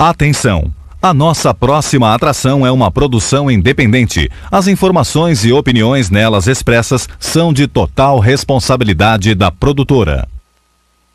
Atenção! A nossa próxima atração é uma produção independente. As informações e opiniões nelas expressas são de total responsabilidade da produtora.